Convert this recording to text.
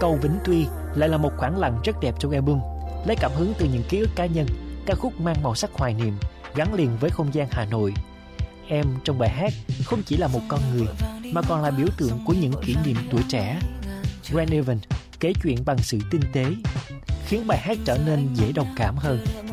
Cầu Vĩnh Tuy lại là một khoảng lặng rất đẹp trong album, lấy cảm hứng từ những ký ức cá nhân. Ca khúc mang màu sắc hoài niệm, gắn liền với không gian Hà Nội. Em trong bài hát không chỉ là một con người, mà còn là biểu tượng của những kỷ niệm tuổi trẻ. Grant Evans kể chuyện bằng sự tinh tế, khiến bài hát trở nên dễ đồng cảm hơn.